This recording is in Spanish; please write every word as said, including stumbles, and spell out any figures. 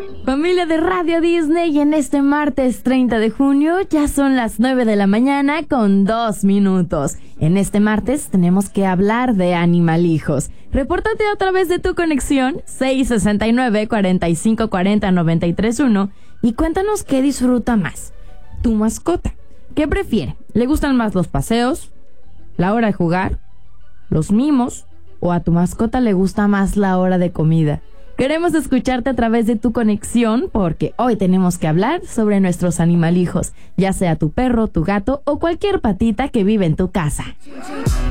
Familia de Radio Disney, y en este martes treinta de junio ya son las nueve de la mañana con dos minutos. En este martes tenemos que hablar de animalijos. Repórtate a través de tu conexión seis sesenta y nueve, cuarenta y cinco cuarenta, noventa y tres uno y cuéntanos qué disfruta más tu mascota. ¿Qué prefiere? ¿Le gustan más los paseos, la hora de jugar, los mimos, o a tu mascota le gusta más la hora de comida? Queremos escucharte a través de tu conexión, porque hoy tenemos que hablar sobre nuestros animalijos, ya sea tu perro, tu gato o cualquier patita que vive en tu casa.